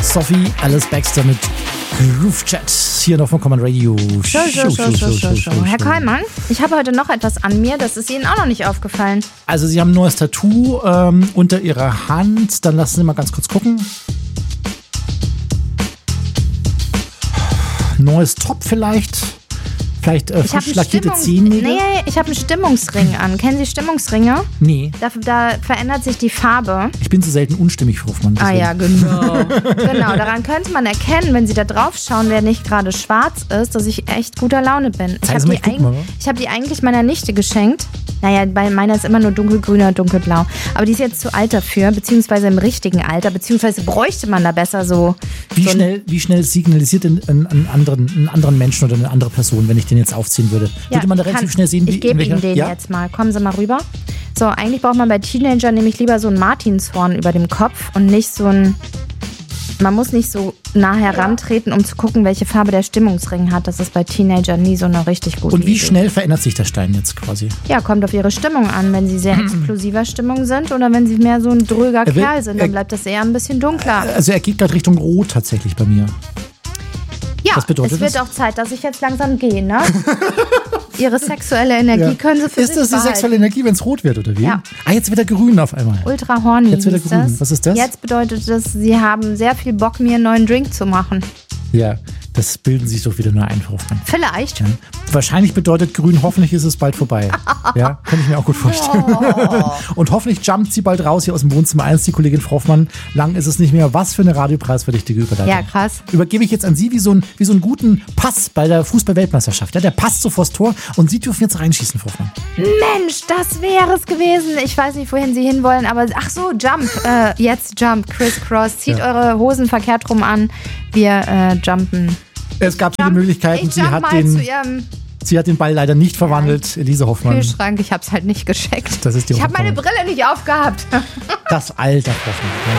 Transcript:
Sophie Alice Baxter mit Groove Chat hier noch von Common Radio. Show. Herr Kollmann, ich habe heute noch etwas an mir, das ist Ihnen auch noch nicht aufgefallen. Also Sie haben ein neues Tattoo unter Ihrer Hand. Dann lassen Sie mal ganz kurz gucken. Neues Top vielleicht. Vielleicht frisch lackierte Zehennägel. Nee, ich habe einen Stimmungsring an. Kennen Sie Stimmungsringe? Nee. Da verändert sich die Farbe. Ich bin so selten unstimmig, Frau Hoffmann. Ah ja, genau. Genau, daran könnte man erkennen, wenn Sie da drauf schauen, wer nicht gerade schwarz ist, dass ich echt guter Laune bin. Ich habe die eigentlich meiner Nichte geschenkt. Naja, bei meiner ist immer nur dunkelgrün oder dunkelblau. Aber die ist jetzt zu alt dafür, beziehungsweise im richtigen Alter, beziehungsweise bräuchte man da besser so... Wie schnell signalisiert einen anderen Menschen oder eine andere Person, wenn ich den jetzt aufziehen würde? Ja, würde man da relativ schnell sehen, ich gebe Ihnen den jetzt mal. Kommen Sie mal rüber. So, eigentlich braucht man bei Teenagern nämlich lieber so ein Martinshorn über dem Kopf und nicht so ein... Man muss nicht so nah herantreten, um zu gucken, welche Farbe der Stimmungsring hat. Das ist bei Teenagern nie so eine richtig gute Idee. Und wie schnell verändert sich der Stein jetzt quasi? Ja, kommt auf Ihre Stimmung an. Wenn Sie sehr explosiver Stimmung sind oder wenn Sie mehr so ein dröger Kerl sind, dann bleibt das eher ein bisschen dunkler. Also er geht gerade Richtung Rot tatsächlich bei mir. Ja, was bedeutet es wird das? auch Zeit, dass ich jetzt langsam gehe, ne? Ihre sexuelle Energie können Sie für sich Ist das die behalten. sexuelle Energie, wenn es rot wird, oder wie? Ja. Ah, jetzt wird er grün auf einmal. Ultra horny. Jetzt wird er hieß grün. das. Was ist das? Jetzt bedeutet das, Sie haben sehr viel Bock, mir einen neuen Drink zu machen. Ja, das bilden sich doch wieder nur ein, Frau Hoffmann. Vielleicht. Ja. Wahrscheinlich bedeutet grün, hoffentlich ist es bald vorbei. Ja, kann ich mir auch gut vorstellen. Oh. Und hoffentlich jumpt sie bald raus hier aus dem Wohnzimmer 1, die Kollegin Frau Hoffmann. Lang ist es nicht mehr. Was für eine radiopreisverdächtige Überleitung. Ja, krass. Übergebe ich jetzt an Sie wie so einen guten Pass bei der Fußball-Weltmeisterschaft. Ja, der passt so vors Tor und Sie dürfen jetzt reinschießen, Frau Hoffmann. Mensch, das wäre es gewesen. Ich weiß nicht, wohin Sie hinwollen, aber ach so, Jump. Jetzt Jump, Crisscross. Zieht eure Hosen verkehrt rum an. Wir jumpen. Es gab viele Möglichkeiten. Sie hat den Ball leider nicht verwandelt, Elise Hoffmann. Kühlschrank, ich hab's halt nicht gecheckt. Das ist die Ich habe meine Brille nicht aufgehabt. Das Alter, Frau Hoffmann.